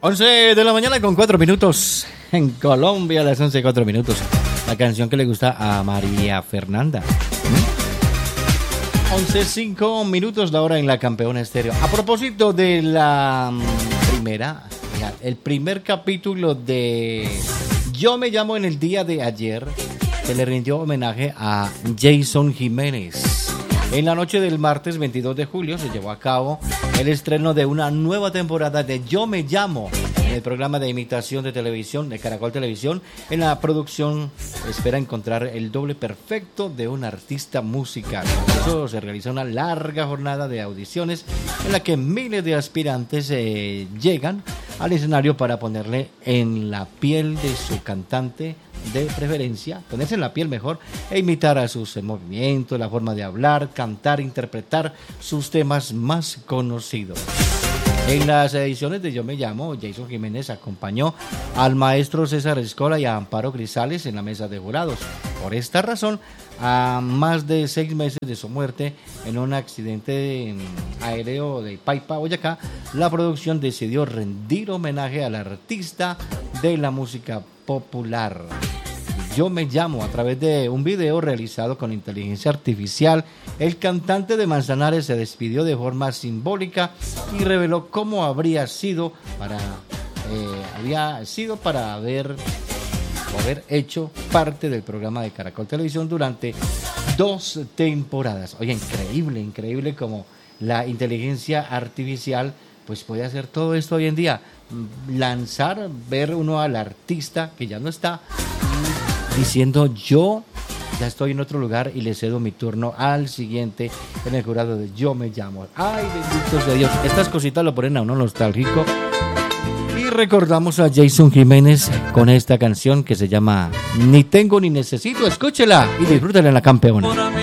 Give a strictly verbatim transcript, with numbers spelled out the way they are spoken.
once de la mañana con cuatro minutos. En Colombia, a las once y cuatro minutos. La canción que le gusta a María Fernanda. ¿Mm? once cinco minutos la hora en la Campeona Estéreo. A propósito de la primera, el primer capítulo de Yo Me Llamo en el día de ayer, se le rindió homenaje a Jason Jiménez. En la noche del martes veintidós de julio se llevó a cabo el estreno de una nueva temporada de Yo Me Llamo en el programa de imitación de televisión de Caracol Televisión. En la producción espera encontrar el doble perfecto de un artista musical. Por eso se realiza una larga jornada de audiciones en la que miles de aspirantes eh, llegan al escenario para ponerle en la piel de su cantante de preferencia, ponerse en la piel mejor e imitar a sus movimientos, la forma de hablar, cantar, interpretar sus temas más conocidos. En las ediciones de Yo Me Llamo, Jason Jiménez acompañó al maestro César Escola y a Amparo Grisales en la mesa de jurados. Por esta razón, a más de seis meses de su muerte en un accidente aéreo de Paipa, Boyacá, la producción decidió rendir homenaje al artista de la música popular. Yo Me Llamo, a través de un video realizado con inteligencia artificial, el cantante de Manzanares se despidió de forma simbólica y reveló cómo habría sido para eh, había sido para haber, haber hecho parte del programa de Caracol Televisión durante dos temporadas. Oye, increíble, increíble como la inteligencia artificial pues puede hacer todo esto hoy en día. Lanzar, ver uno al artista que ya no está, diciendo yo ya estoy en otro lugar y le cedo mi turno al siguiente en el jurado de Yo Me Llamo. Ay, benditos de Dios, estas cositas lo ponen a uno nostálgico. Y recordamos a Jason Jiménez con esta canción que se llama Ni Tengo Ni Necesito. Escúchela y disfrútela en la Campeona.